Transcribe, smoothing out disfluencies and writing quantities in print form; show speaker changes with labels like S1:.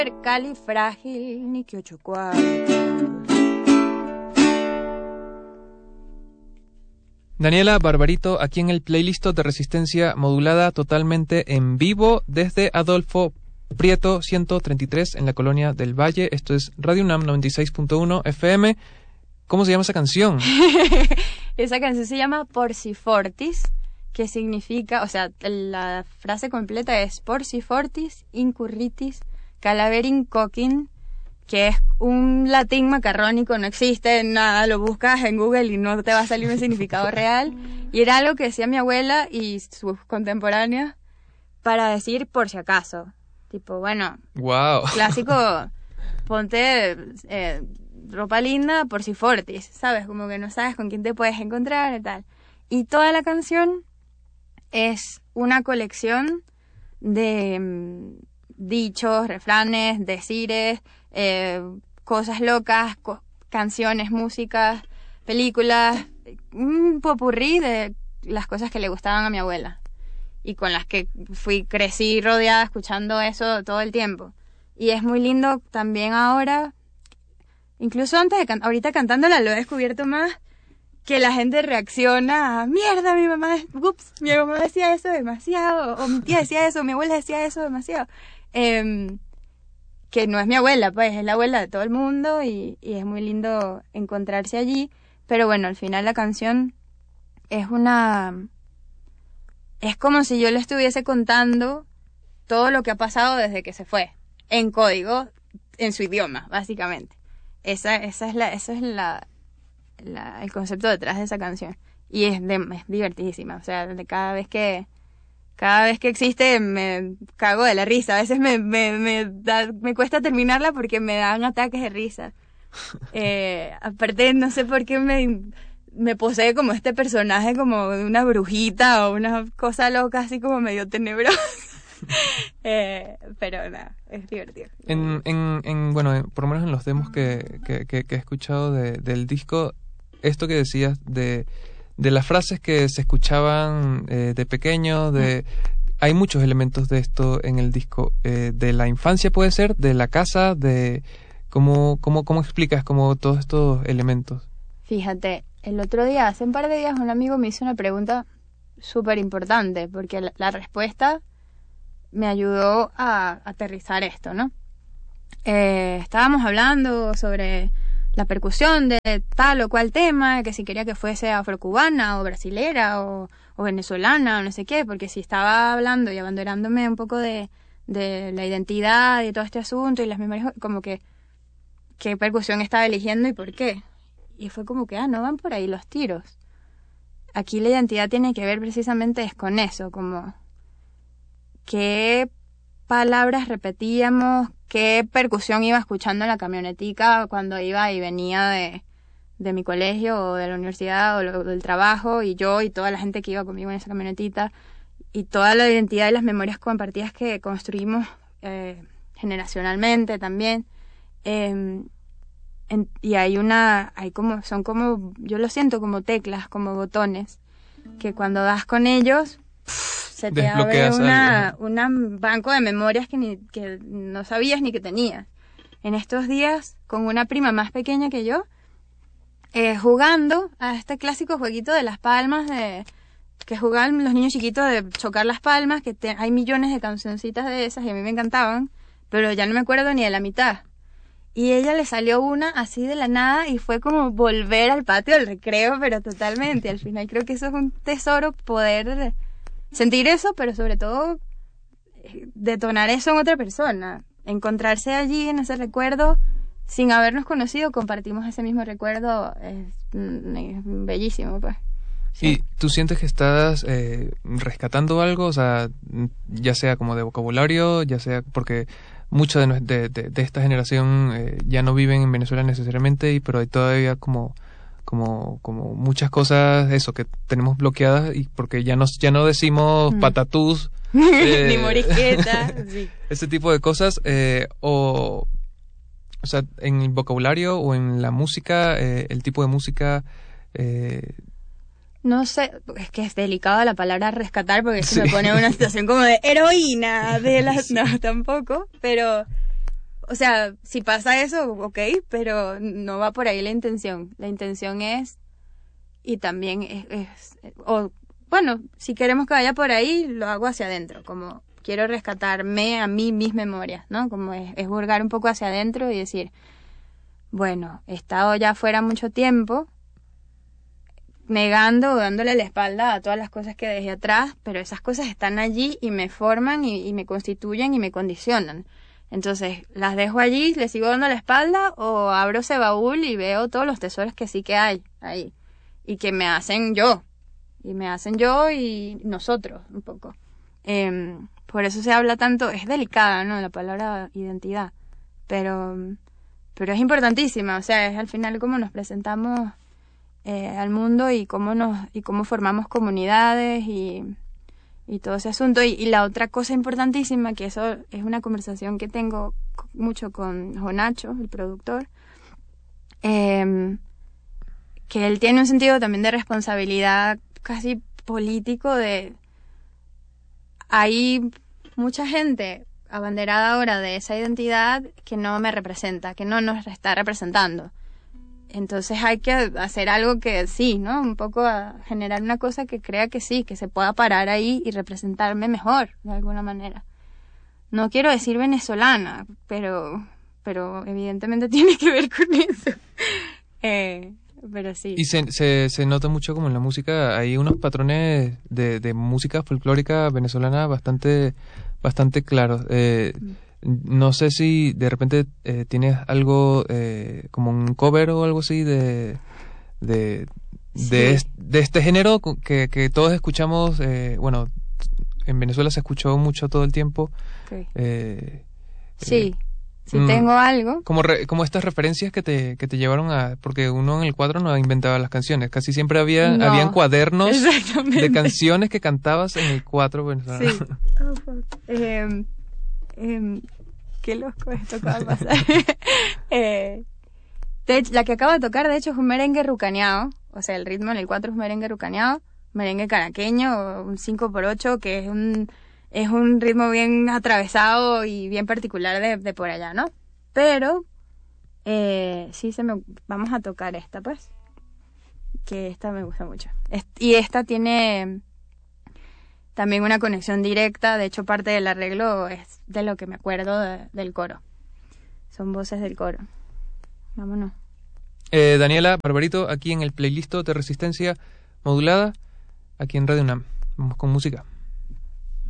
S1: Califrágil ni que 8 cuartos.
S2: Daniela Barbarito, aquí en el playlist de Resistencia Modulada, totalmente en vivo desde Adolfo Prieto 133 en la Colonia del Valle. Esto es Radio UNAM 96.1 FM. ¿Cómo se llama esa canción?
S1: Esa canción se llama Porci Fortis, que significa, o sea, la frase completa es Porci Fortis incurritis calaverin coquin, que es un latín macarrónico, no existe nada, lo buscas en Google y no te va a salir un significado real. Y era algo que decía mi abuela y sus contemporáneos para decir por si acaso. Tipo, bueno,
S2: wow.
S1: Clásico, ponte ropa linda por si fortis, ¿sabes? Como que no sabes con quién te puedes encontrar y tal. Y toda la canción es una colección de dichos, refranes, decires, cosas locas, canciones, músicas, películas, un popurrí de las cosas que le gustaban a mi abuela y con las que crecí rodeada escuchando eso todo el tiempo. Y es muy lindo también ahora, incluso antes de ahorita cantándola lo he descubierto más, que la gente reacciona a mierda, mi mamá decía eso demasiado, o mi tía decía eso, o mi abuela decía eso demasiado. Que no es mi abuela, pues es la abuela de todo el mundo y es muy lindo encontrarse allí. Pero bueno, al final la canción es como si yo le estuviese contando todo lo que ha pasado desde que se fue, en código, en su idioma, básicamente. Ese es el concepto detrás de esa canción. Y es divertidísima, o sea, cada vez que existe me cago de la risa. A veces me cuesta terminarla porque me dan ataques de risa. Aparte, no sé por qué me posee como este personaje como de una brujita o una cosa loca así como medio tenebrosa. Pero nada, es divertido.
S2: Bueno, por lo menos en los demos que he escuchado del disco, esto que decías de las frases que se escuchaban de pequeño, hay muchos elementos de esto en el disco, de la infancia puede ser, de la casa, de cómo explicas como todos estos elementos.
S1: Fíjate, el otro día, hace un par de días, un amigo me hizo una pregunta súper importante, porque la respuesta me ayudó a aterrizar esto, ¿no? Estábamos hablando sobre la percusión de tal o cual tema, que si quería que fuese afrocubana o brasilera o venezolana o no sé qué, porque si estaba hablando y abanderándome un poco de la identidad y todo este asunto y las memorias, como que qué percusión estaba eligiendo y por qué. Y fue como que, no van por ahí los tiros. Aquí la identidad tiene que ver precisamente es con eso, como qué palabras repetíamos, qué percusión iba escuchando en la camionetica cuando iba y venía de mi colegio o de la universidad o del trabajo, y yo y toda la gente que iba conmigo en esa camionetita, y toda la identidad y las memorias compartidas que construimos generacionalmente también. Y son como, yo lo siento como teclas, como botones, que cuando das con ellos se te abre un banco de memorias que no sabías ni que tenías. En estos días, con una prima más pequeña que yo, jugando a este clásico jueguito de las palmas, que jugaban los niños chiquitos de chocar las palmas, que hay millones de cancioncitas de esas y a mí me encantaban, pero ya no me acuerdo ni de la mitad. Y ella le salió una así de la nada y fue como volver al patio del recreo, pero totalmente. Al final creo que eso es un tesoro, poder sentir eso, pero sobre todo detonar eso en otra persona. Encontrarse allí en ese recuerdo sin habernos conocido, compartimos ese mismo recuerdo, es bellísimo, pues. Sí.
S2: ¿Y tú sientes que estás rescatando algo? O sea, ya sea como de vocabulario, ya sea porque mucha de esta generación ya no viven en Venezuela necesariamente, pero hay todavía como muchas cosas eso que tenemos bloqueadas, y porque ya no decimos patatús
S1: ni morisqueta, sí.
S2: Ese tipo de cosas, o sea, en el vocabulario o en la música, el tipo de música.
S1: No sé, es que es delicada la palabra rescatar porque se me pone en una situación como de heroína de las... Sí. No, tampoco, pero o sea, si pasa eso, ok, pero no va por ahí la intención. La intención es, y también bueno, si queremos que vaya por ahí, lo hago hacia adentro, como quiero rescatarme a mí mis memorias, ¿no? Como es hurgar un poco hacia adentro y decir, bueno, he estado ya fuera mucho tiempo, negando o dándole la espalda a todas las cosas que dejé atrás, pero esas cosas están allí y me forman y me constituyen y me condicionan. Entonces, ¿las dejo allí, le sigo dando la espalda o abro ese baúl y veo todos los tesoros que sí que hay ahí y que me hacen yo? Y me hacen yo y nosotros, un poco. Por eso se habla tanto, es delicada, ¿no? La palabra identidad, pero es importantísima, o sea, es al final cómo nos presentamos al mundo y cómo formamos comunidades y todo ese asunto. Y la otra cosa importantísima, que eso es una conversación que tengo mucho con Jonacho, el productor, que él tiene un sentido también de responsabilidad casi político hay mucha gente abanderada ahora de esa identidad que no me representa, que no nos está representando. Entonces hay que hacer algo que sí, ¿no? Un poco a generar una cosa que crea que sí, que se pueda parar ahí y representarme mejor, de alguna manera. No quiero decir venezolana, pero evidentemente tiene que ver con eso. Pero sí.
S2: Y se nota mucho como en la música, hay unos patrones de música folclórica venezolana bastante claros. No sé si de repente tienes algo como un cover o algo así de este género que todos escuchamos. Bueno, en Venezuela se escuchó mucho todo el tiempo.
S1: Okay. Sí. Si tengo algo.
S2: Como estas referencias que te llevaron a... Porque uno en el cuadro no inventaba las canciones. Casi siempre habían cuadernos de canciones que cantabas en el cuadro venezolano.
S1: Sí. Oh, fuck. Qué loco esto acaba de pasar. La que acabo de tocar, de hecho, es un merengue rucaneado. O sea, el ritmo en el 4 es merengue rucaneado. Merengue caraqueño, un 5x8, que es un ritmo bien atravesado y bien particular de por allá, ¿no? Pero sí vamos a tocar esta, pues, que esta me gusta mucho. Y esta tiene también una conexión directa, de hecho parte del arreglo es de lo que me acuerdo del coro. Son voces del coro. Vámonos.
S2: Daniela Barbarito, aquí en el playlist de Resistencia Modulada, aquí en Radio UNAM. Vamos con música.